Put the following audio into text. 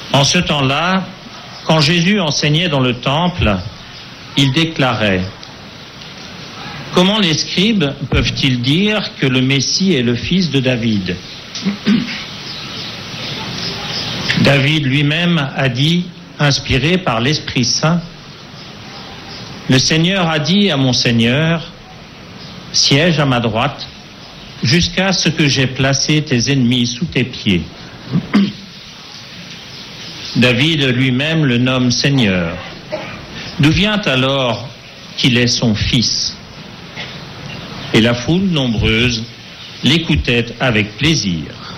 En ce temps-là, quand Jésus enseignait dans le temple, il déclarait : comment les scribes peuvent-ils dire que le Messie est le fils de David ? David lui-même a dit, inspiré par l'Esprit Saint : le Seigneur a dit à mon Seigneur : siège à ma droite, jusqu'à ce que j'aie placé tes ennemis sous tes pieds. David lui-même le nomme Seigneur. D'où vient alors qu'il est son fils ? Et la foule nombreuse l'écoutait avec plaisir.